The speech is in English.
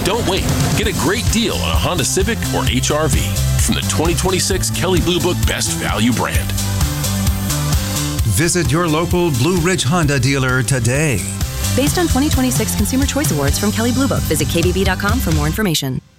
Don't wait. Get a great deal on a Honda Civic or HR-V from the 2026 Kelley Blue Book Best Value brand. Visit your local Blue Ridge Honda dealer today. Based on 2026 Consumer Choice Awards from Kelley Blue Book. Visit KBB.com for more information.